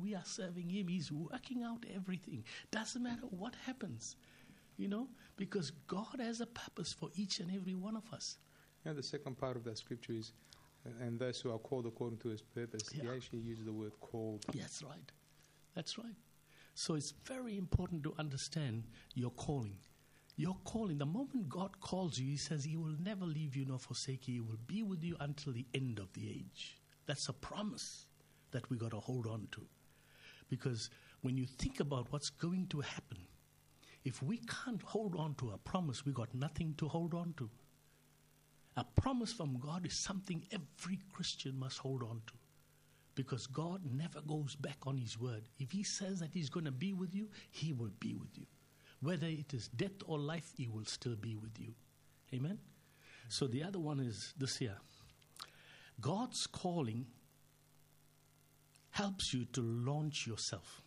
we are serving Him. He's working out everything. Doesn't matter what happens, because God has a purpose for each and every one of us. And the second part of that scripture is, and those who are called according to His purpose. He actually uses the word called. That's right. That's right. So it's very important to understand your calling. Your calling, the moment God calls you, He says He will never leave you nor forsake you. He will be with you until the end of the age. That's a promise that we got to hold on to. Because when you think about what's going to happen, if we can't hold on to a promise, we got nothing to hold on to. A promise from God is something every Christian must hold on to. Because God never goes back on His word. If He says that He's going to be with you, He will be with you. Whether it is death or life, He will still be with you. Amen? So the other one is this here. God's calling helps you to launch yourself.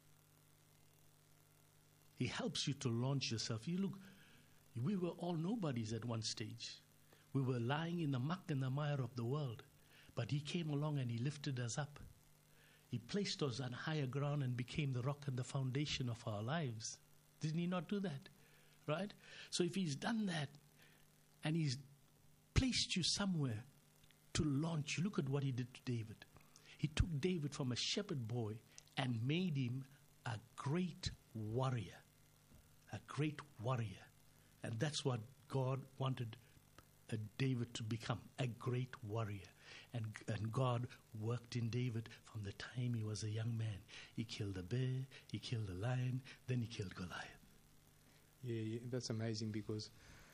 He helps you to launch yourself. You look, we were all nobodies at one stage. We were lying in the muck and the mire of the world. But He came along and He lifted us up. He placed us on higher ground and became the rock and the foundation of our lives. Didn't He not do that? Right? So if He's done that and He's placed you somewhere to launch, you look at what He did to David. He took David from a shepherd boy and made him a great warrior. A great warrior. And that's what God wanted David to become, a great warrior. And God worked in David from the time he was a young man. He killed a bear, he killed a lion, then he killed Goliath. Yeah, that's amazing because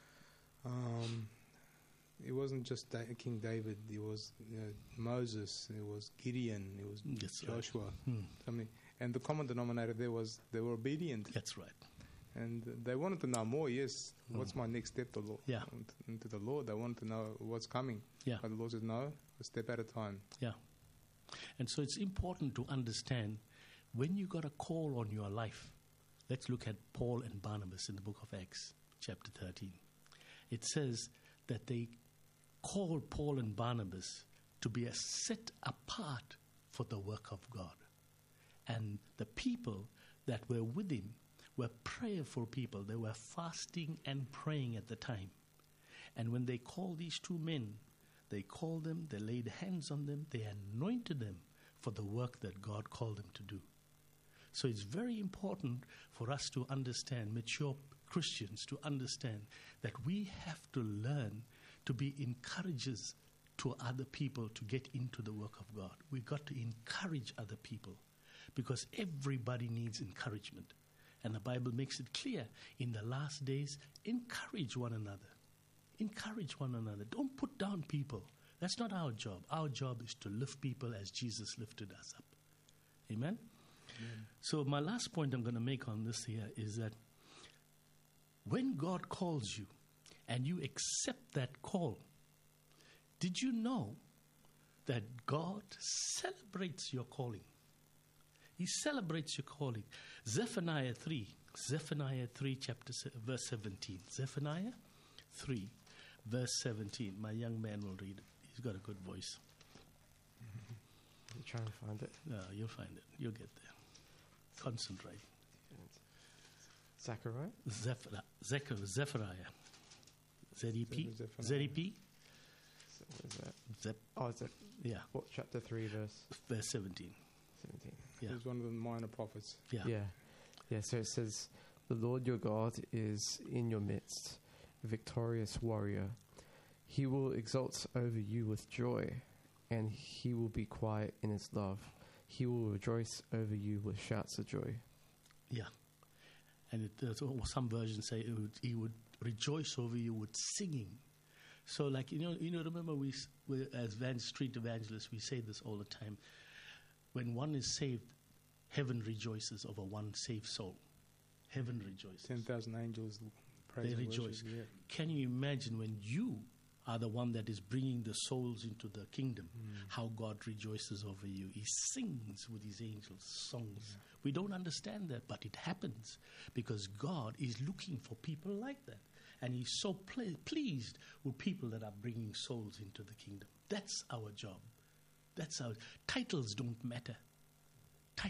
it wasn't just King David. It was Moses, it was Gideon, it was Joshua. Right. I mean, and the common denominator there was they were obedient. That's right. And they wanted to know more, yes. What's my next step to into the Lord? They wanted to know what's coming. Yeah. But the Lord says, no, a step at a time. Yeah. And so it's important to understand when you got a call on your life. Let's look at Paul and Barnabas in the book of Acts, chapter 13. It says that they called Paul and Barnabas to be a set apart for the work of God. And the people that were with him were prayerful people. They were fasting and praying at the time. And when they called these two men, they called them, they laid hands on them, they anointed them for the work that God called them to do. So it's very important for us to understand, mature Christians to understand that we have to learn to be encouragers to other people to get into the work of God. We've got to encourage other people because everybody needs encouragement. And the Bible makes it clear, in the last days, encourage one another. Encourage one another. Don't put down people. That's not our job. Our job is to lift people as Jesus lifted us up. Amen? Amen. So my last point I'm going to make on this here is that when God calls you and you accept that call, did you know that God celebrates your calling? He celebrates your calling. Zephaniah 3, verse 17. Zephaniah 3, verse 17. My young man will read it. He's got a good voice. You try and find it. No, you'll find it. You'll get there. Concentrate. Zechariah? Zephaniah. Z-E-P? Z-E-P? So what is that? Yeah. What, chapter 3, Verse 17. 17. Yeah. He was one of the minor prophets. Yeah, so it says, the Lord your God is in your midst, a victorious warrior. He will exult over you with joy, and he will be quiet in his love. He will rejoice over you with shouts of joy. Yeah. And some versions say he would rejoice over you with singing. So like, remember we as street evangelists, we say this all the time. When one is saved, heaven rejoices over one saved soul. Heaven rejoices. 10,000 angels praise they and rejoice. Worship, yeah. Can you imagine when you are the one that is bringing the souls into the kingdom, how God rejoices over you? He sings with his angels songs. Yeah. We don't understand that, but it happens because God is looking for people like that. And he's so pleased with people that are bringing souls into the kingdom. That's our job. That's our titles don't matter.